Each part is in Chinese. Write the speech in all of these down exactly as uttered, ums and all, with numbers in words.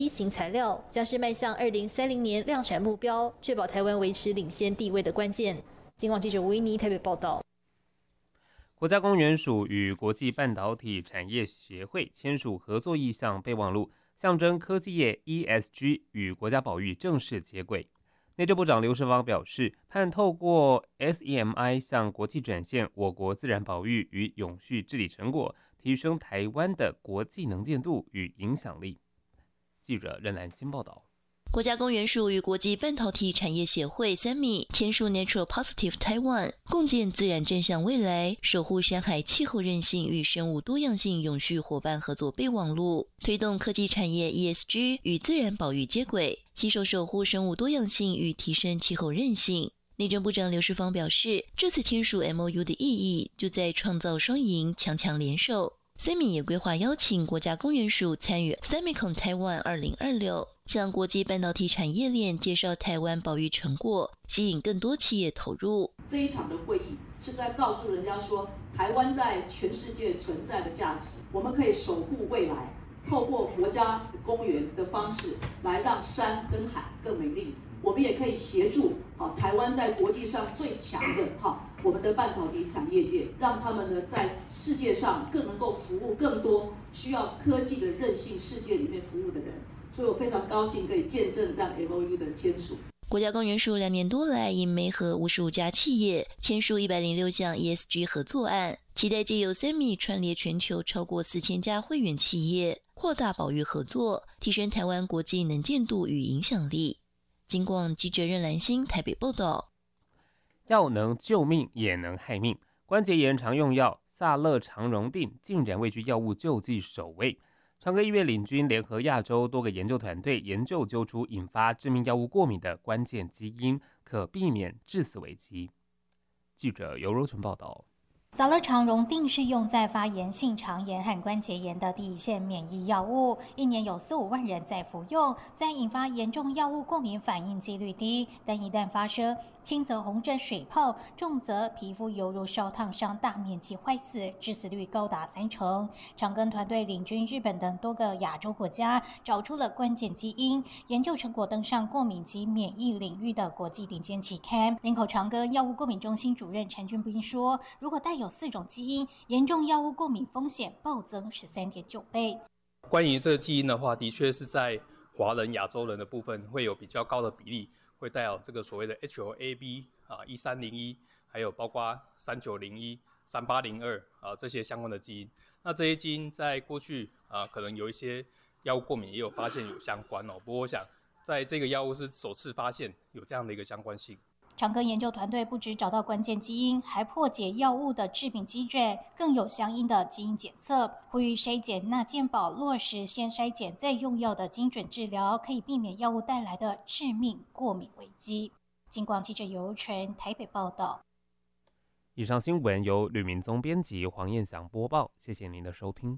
一型材料将是迈向二零三零年量产目标，确保台湾维持领先地位的关键。警广记者吴依妮台北报道。 国家公园署与国际半导体产业协会签署合作意向备忘录，象征科技业 E S G 与国家保育正式接轨。内政部长刘世芳表示，盼透过 S E M I 向国际展现我国自然保育与永续治理成果，提升台湾的国际能见度与影响力。记者任兰欣报道。 国家公园署与国际半导体产业协会 S E M I 签署 Natural Positive Taiwan 共建自然正向未来，守护山海气候韧性与生物多样性永续伙伴合作备忘录，推动科技产业 E S G 与自然保育接轨，携手守护生物多样性与提升气候韧性。内政部长刘世芳表示，这次签署 M O U 的意义就在创造双赢，强强联手。S E M I 也规划邀请国家公园署参与 Semicon Taiwan 二零二六，向国际半导体产业链介绍台湾保育成果，吸引更多企业投入。 这一场的会议是在告诉人家说，台湾在全世界存在的价值，我们可以守护未来，透过国家公园的方式来让山跟海更美丽。我们也可以协助好台湾在国际上最强的好我们的半导体产业界，让他们呢在世界上更能够服务更多需要科技的韧性世界里面服务的人。所以我非常高兴可以见证这样 M O U 的签署。 国家公园署两年多来，已媒合五十五家企业签署一百零六项 E S G 合作案，期待藉由 S E M I 串联全球超过四千家会员企业，扩大保育合作，提升台湾国际能见度与影响力。警广记者任兰欣台北报道。 药能救命也能害命，关节炎常用药萨乐长荣定竟然位居药物救济首位。长庚医院领军联合亚洲多个研究团队研究揪出引发致命药物过敏的关键基因，可避免致死危机。记者尤柔纯报道。 萨乐长荣定是用在发炎性肠炎和关节炎的第一线免疫药物，一年有四五万人在服用。虽然引发严重药物过敏反应几率低，但一旦发生，轻则红疹水泡，重则皮肤犹如烧烫伤，大面积坏死，致死率高达三成。长庚团队领军日本等多个亚洲国家，找出了关键基因，研究成果登上过敏及免疫领域的国际顶尖期刊。林口长庚药物过敏中心主任陈俊斌说，如果带有四种基因，严重药物过敏风险暴增 十三点九 倍。 关于这个基因的话，的确是在华人、亚洲人的部分会有比较高的比例，会带有这个所谓的 H O A B 啊一三零一，还有包括三九零一、三八零二啊这些相关的基因。那这些基因在过去啊可能有一些药物过敏也有发现有相关哦，不过我想在这个药物是首次发现有这样的一个相关性。 长庚研究团队不只找到关键基因，还破解药物的致病机转，更有相应的基因检测。呼吁筛检纳健保落实先筛检再用药的精准治疗，可以避免药物带来的致命过敏危机。警广记者尤纯台北报道。 以上新闻由吕明宗编辑，黄燕祥播报，谢谢您的收听。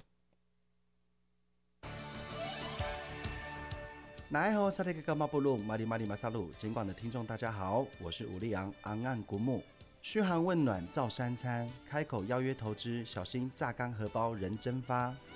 那好，萨利格干嘛布隆马里马里马萨鲁，尽管的听众大家好，我是吴立昂昂岸古木，嘘寒问暖照三餐，开口邀约投资，小心榨干荷包人蒸发。